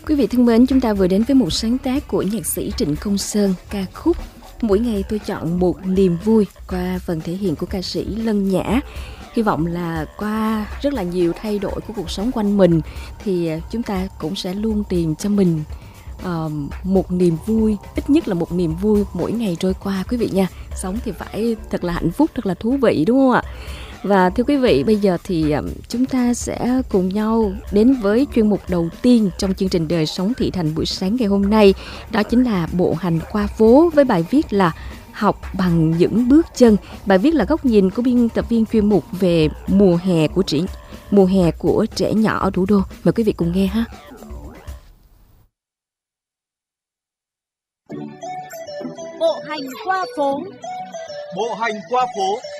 Quý vị thân mến, chúng ta vừa đến với một sáng tác của nhạc sĩ Trịnh Công Sơn, ca khúc Mỗi Ngày Tôi Chọn Một Niềm Vui qua phần thể hiện của ca sĩ Lân Nhã. Hy vọng là qua rất là nhiều thay đổi của cuộc sống quanh mình thì chúng ta cũng sẽ luôn tìm cho mình một niềm vui, ít nhất là một niềm vui mỗi ngày trôi qua quý vị nha. Sống thì phải thật là hạnh phúc, thật là thú vị đúng không ạ? Và thưa quý vị, bây giờ thì chúng ta sẽ cùng nhau đến với chuyên mục đầu tiên trong chương trình Đời Sống Thị Thành buổi sáng ngày hôm nay. Đó chính là Bộ Hành Qua Phố với bài viết là Học Bằng Những Bước Chân. Bài viết là góc nhìn của biên tập viên chuyên mục về mùa hè của trẻ nhỏ ở thủ đô. Mời quý vị cùng nghe ha. Bộ hành qua phố. Bộ hành qua phố.